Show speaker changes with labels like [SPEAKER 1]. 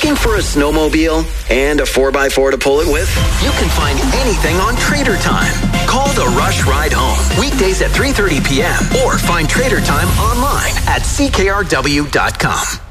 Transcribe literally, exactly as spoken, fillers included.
[SPEAKER 1] Looking for a snowmobile and a four by four to pull it with? You can find anything on Trader Time. Call the Rush Ride Home. Weekdays at three thirty p.m. or find Trader Time online at C K R W dot com.